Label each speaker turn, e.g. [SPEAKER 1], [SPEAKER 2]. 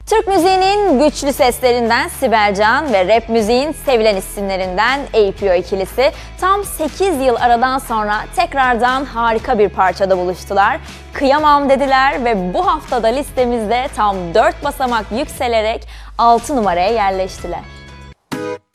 [SPEAKER 1] Türk müziğinin güçlü seslerinden Sibel Can ve rap müziğin sevilen isimlerinden APO ikilisi tam 8 yıl aradan sonra tekrardan harika bir parçada buluştular. Kıyamam dediler ve bu haftada listemizde tam 4 basamak yükselerek 6 numaraya yerleştiler.